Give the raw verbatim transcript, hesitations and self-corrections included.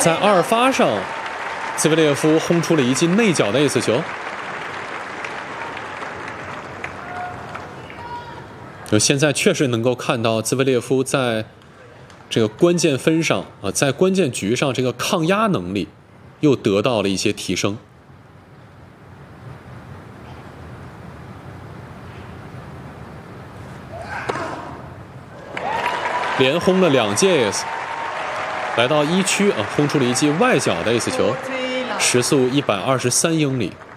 在二发上，兹维列夫轰出了一记内角的 ace 球。就现在确实能够看到兹维列夫在这个关键分上啊，在关键局上这个抗压能力又得到了一些提升。连轰了两记 ace， 来到一区啊，轰出了一记外角的 ace 球，时速一百二十三英里。